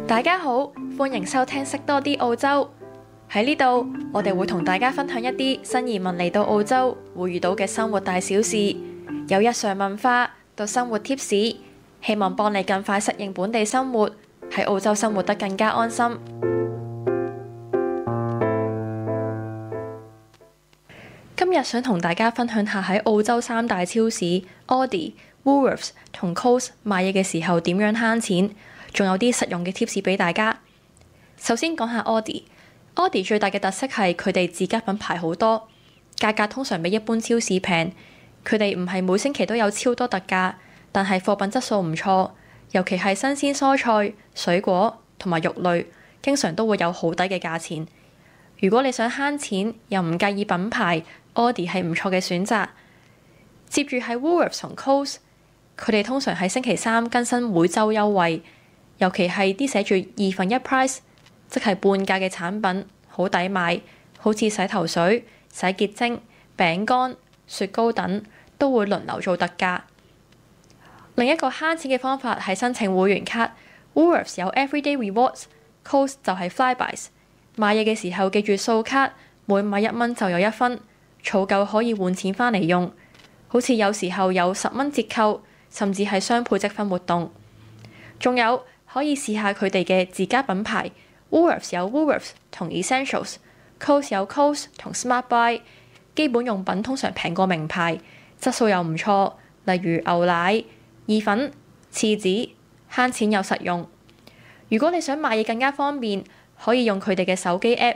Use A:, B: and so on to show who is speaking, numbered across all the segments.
A: 大家好，歡迎收聽識多啲澳洲。喺呢度，我哋會同大家分享一啲新移民嚟到澳洲會遇到嘅生活大小事，由日常文化到生活貼士，希望幫你更快適應本地生活，喺澳洲生活得更加安心。今日想同大家分享下喺澳洲三大超市 Aldi、Woolworths 同 Coles 買嘢嘅時候點樣慳錢，仲有啲實用嘅貼士俾大家。首先講下 Aldi 最大嘅特色係佢哋自家品牌好多，價格通常比一般超市平。佢哋唔係每星期都有超多特價，但係貨品質素唔錯，尤其係新鮮蔬菜、水果同埋肉類，經常都會有好抵嘅價錢。如果你想慳錢又唔介意品牌，Aldi 係唔錯嘅選擇。接住係 Woolworths 同 Coles， 佢哋通常喺星期三更新每週優惠，尤其係啲寫住1 price， 即係半價嘅產品，好抵買。好似洗頭水、洗潔精、餅乾、雪糕等都會輪流做特價。另一個慳錢嘅方法係申請會員卡。Woolworths 有 Everyday Rewards，Coles 就係 Flybuys。買嘢嘅時候記住掃卡，每買1蚊就有1分，儲夠可以換錢返嚟用。好似有時候有10蚊折扣，甚至係雙倍積分活動。仲有可以試下佢哋嘅自家品牌。Woolworths 有 Woolworths 同 Essentials，Coles 有 Coles 同 Smart Buy。基本用品通常平過名牌，質素又唔錯，例如牛奶、意粉、廁紙，慳錢又實用。如果你想買嘢更加方便，可以用佢哋嘅手機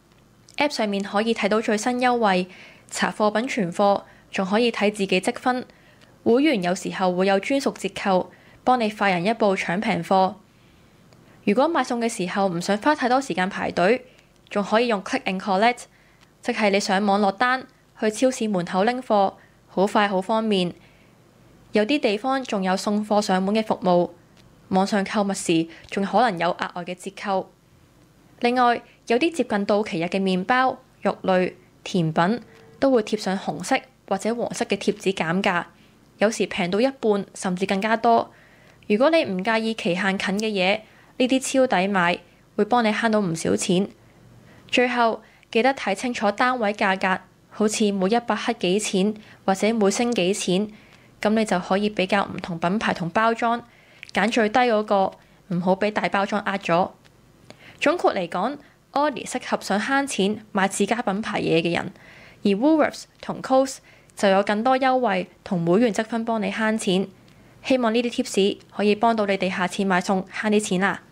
A: App 上面可以睇到最新優惠，查貨品存貨，仲可以睇自己積分。會員有時候會有專屬折扣，幫你快人一步搶平貨。如果買餸嘅時候唔想花太多時間排隊，仲可以用 Click and Collect， 即係你上網落單，去超市門口拎貨，好快好方便。有啲地方仲有送貨上門嘅服務，網上購物時仲可能有額外嘅折扣。另外，有啲接近到期日嘅麵包、肉類、甜品都會貼上紅色或者黃色嘅貼紙減價，有時平到一半甚至更加多。如果你唔介意期限近嘅嘢，呢啲超抵買，會幫你慳到唔少錢。最後記得睇清楚單位價格，好似每100克幾錢或者每升幾錢，咁你就可以比較唔同品牌同包裝，揀最低嗰個，唔好俾大包裝呃咗。總括嚟講，Aldi 適合想慳錢買自家品牌嘢嘅人，而 Woolworths 同 Coles 就有更多優惠同會員積分幫你慳錢。希望呢啲貼士可以幫到你哋下次買餸慳啲錢啦。